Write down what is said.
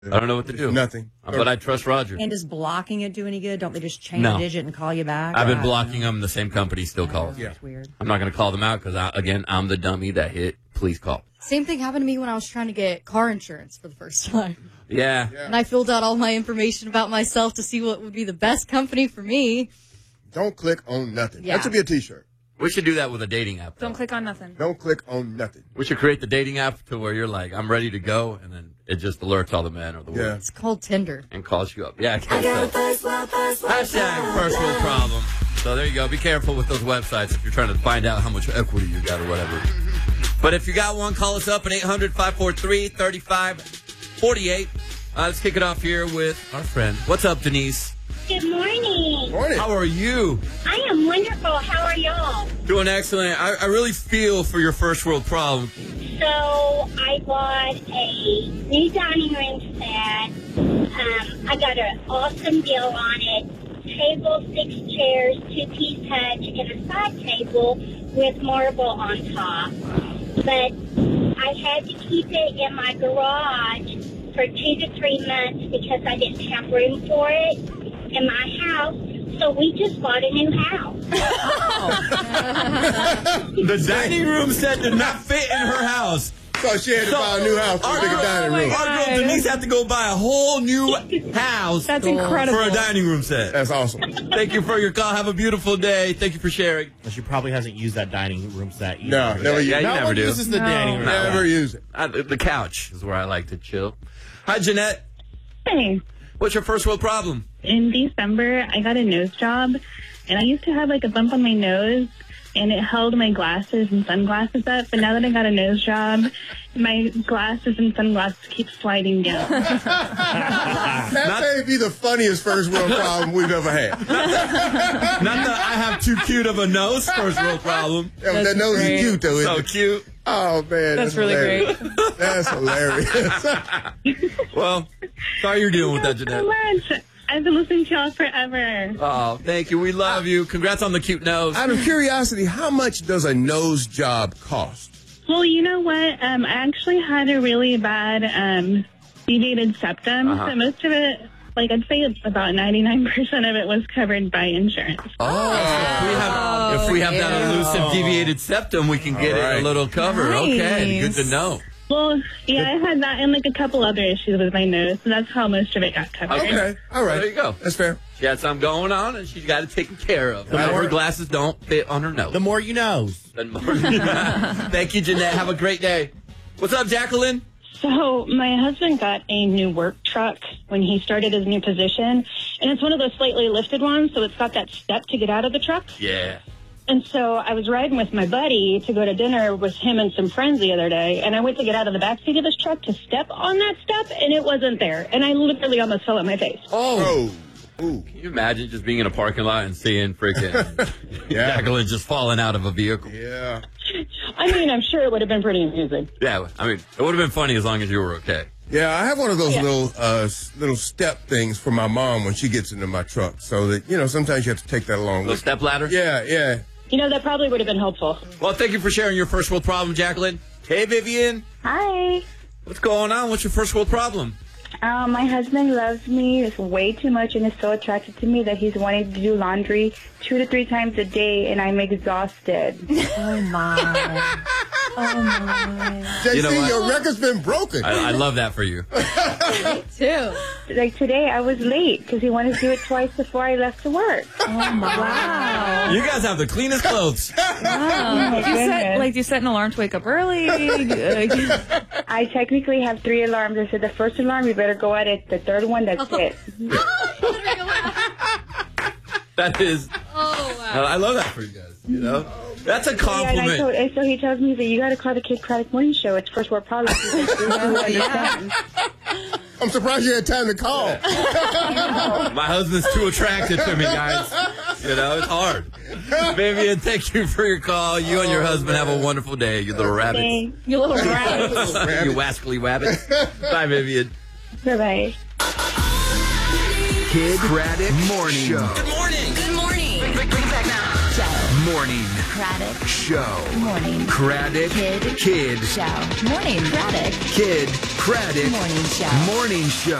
I don't know what to do. Nothing. But I trust Roger. And does blocking it do any good? Don't they just change the digit and call you back? I've been blocking them. The same company still calls. Yeah. That's weird. I'm not going to call them out because, again, I'm the dummy that hit please call. Same thing happened to me when I was trying to get car insurance for the first time. Yeah. And I filled out all my information about myself to see what would be the best company for me. Don't click on nothing. Yeah. That should be a T-shirt. We should do that with a dating app. Don't click on nothing. Don't click on nothing. We should create the dating app to where you're like, I'm ready to go, and then it just alerts all the men or the women It's called Tinder. and calls you up. Yeah, I guess so. Hashtag first world problem. So there you go. Be careful with those websites if you're trying to find out how much equity you got or whatever. But if you got one, call us up at 800-543-3548. Let's kick it off here with our friend. What's up, Denise? Good morning. Morning. How are you? I am wonderful. How are y'all? Doing excellent. I really feel for your first world problem. So I bought a new dining room set. I got an awesome deal on it. Table, 6 chairs, 2-piece hutch, and a side table with marble on top. But I had to keep it in my garage for 2 to 3 months because I didn't have room for it in my house. So we just bought a new house. The dining room set did not fit in her house. So she had to buy a new house for a bigger dining room. Our girl Denise had to go buy a whole new house That's incredible. for a dining room set. That's awesome. Thank you for your call. Have a beautiful day. Thank you for sharing. She probably hasn't used that dining room set either. No, never use Yeah, it. you never do. This is the dining room. Never use it. The couch is where I like to chill. Hi, Jeanette. Hey, What's your first world problem? in December, I got a nose job, and I used to have like a bump on my nose, and it held my glasses and sunglasses up. But now that I got a nose job, my glasses and sunglasses keep sliding down. That may be the funniest first world problem we've ever had. Not that I have too cute of a nose, first world problem. Yeah, but that nose is cute, though, isn't So it? cute. Oh, man. That's really hilarious. That's hilarious. Well, sorry you're dealing with that, So Jeanette. much. I've been listening to y'all forever. Oh, thank you. We love you. Congrats on the cute nose. Out of curiosity, how much does a nose job cost? Well, you know what? I actually had a really bad deviated septum, so most of it, like I'd say about 99% of it was covered by insurance. If we have that elusive deviated septum, we can get it a little covered. Nice. Okay, good to know. Well, yeah, I had that and like a couple other issues with my nose, so that's how most of it got covered. Okay. All right. There you go. That's fair. She had something going on, and she's got it taken care of. Now her glasses don't fit on her nose. The more you know. Thank you, Jeanette. Have a great day. What's up, Jacqueline? So my husband got a new work truck when he started his new position, and it's one of those slightly lifted ones, so it's got that step to get out of the truck. Yeah. And so I was riding with my buddy to go to dinner with him and some friends the other day, and I went to get out of the backseat of his truck to step on that step, and it wasn't there. And I literally almost fell on my face. Oh. Ooh. Can you imagine just being in a parking lot and seeing freaking Jacqueline just falling out of a vehicle? Yeah. I mean, I'm sure it would have been pretty amusing. Yeah, I mean, it would have been funny as long as you were okay. Yeah, I have one of those little step things for my mom when she gets into my truck, so that, sometimes you have to take that along Little with. step ladder? Yeah. You know, that probably would have been helpful. Well, thank you for sharing your first world problem, Jacqueline. Hey, Vivian. Hi. What's going on? What's your first world problem? My husband loves me way too much and is so attracted to me that he's wanting to do laundry 2 to 3 times a day, and I'm exhausted. Oh, my. Oh, my. JC, You know what? your record's been broken. I love that for you. Me too. Like today, I was late because he wanted to do it twice before I left to work. Oh, my. Wow. You guys have the cleanest clothes. Oh, Do you set an alarm to wake up early? I technically have 3 alarms. I said the first alarm, you better go at it. The third one, that's it. That is. Oh, wow. I love that for you guys. That's a Yeah, compliment. and so he tells me that you got to call the Kid Craddock Morning Show. It's first world problems. I'm surprised you had time to call. My husband's too attracted to me, guys. It's hard. Vivian, thank you for your call. You and your husband have a wonderful day, you little rabbits. Thanks. You little rat. You wascally rabbits. Bye, Vivian. Bye-bye. Kid Craddock Morning Show. Good morning. Good morning. Bring it back now. Morning Craddock Show. Morning Craddock Kid Kid Show. Morning Craddock Kid Craddock Morning Show. Morning Show.